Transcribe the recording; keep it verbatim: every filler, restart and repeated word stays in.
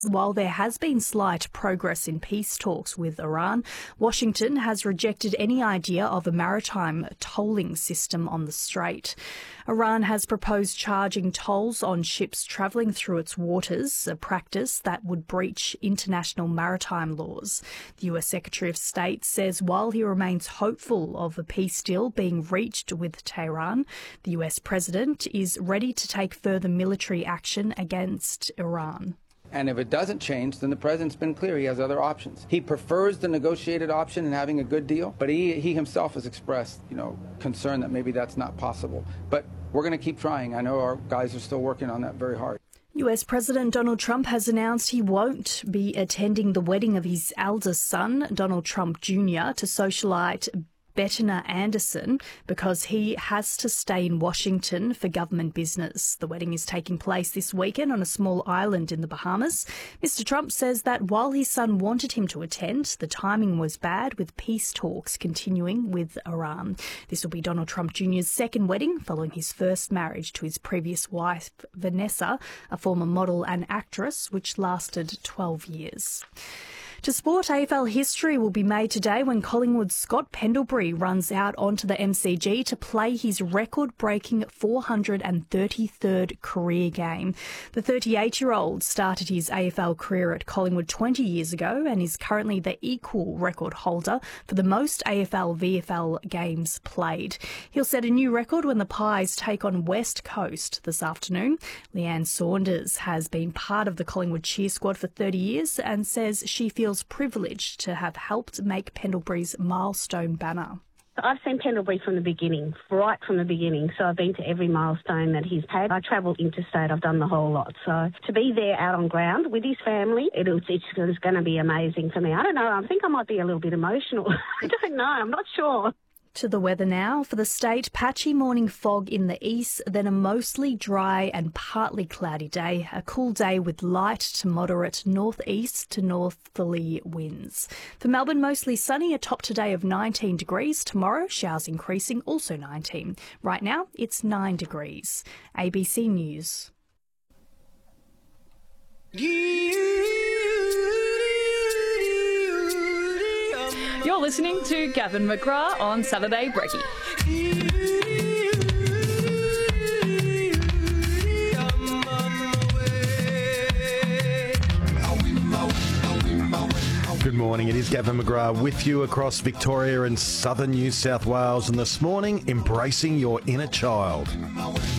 While there has been slight progress in peace talks with Iran, Washington has rejected any idea of a maritime tolling system on the Strait. Iran has proposed charging tolls on ships travelling through its waters, a practice that would breach international maritime laws. The U S Secretary of State says while he remains hopeful of a peace deal being reached with Tehran, the U S President is ready to take further military action against Iran. And if it doesn't change, then the president's been clear he has other options. He prefers the negotiated option and having a good deal, but he, he himself has expressed, you know, concern that maybe that's not possible. But we're going to keep trying. I know our guys are still working on that very hard. U S President Donald Trump has announced he won't be attending the wedding of his eldest son, Donald Trump Junior, to socialite Bettina Anderson because he has to stay in Washington for government business. The wedding is taking place this weekend on a small island in the Bahamas. Mister Trump says that while his son wanted him to attend, the timing was bad with peace talks continuing with Iran. This will be Donald Trump Junior's second wedding following his first marriage to his previous wife, Vanessa, a former model and actress, which lasted twelve years. To sport, A F L history will be made today when Collingwood's Scott Pendlebury runs out onto the M C G to play his record-breaking four hundred thirty-third career game. The thirty-eight-year-old started his A F L career at Collingwood twenty years ago and is currently the equal record holder for the most A F L V F L games played. He'll set a new record when the Pies take on West Coast this afternoon. Leanne Saunders has been part of the Collingwood cheer squad for thirty years and says she feels privileged to have helped make Pendlebury's milestone banner. I've seen Pendlebury from the beginning, right from the beginning, so I've been to every milestone that he's had. I travelled interstate, I've done the whole lot. So to be there out on ground with his family, it, it's, it's going to be amazing for me. I don't know, I think I might be a little bit emotional. I don't know, I'm not sure. To the weather now. For the state, patchy morning fog in the east, then a mostly dry and partly cloudy day. A cool day with light to moderate northeast to northerly winds. For Melbourne, mostly sunny, a top today of nineteen degrees. Tomorrow, showers increasing, also nineteen. Right now, it's nine degrees. A B C News. You're listening to Gavin McGrath on Saturday Brekkie. Good morning, it is Gavin McGrath with you across Victoria and southern New South Wales, and this morning, embracing your inner child.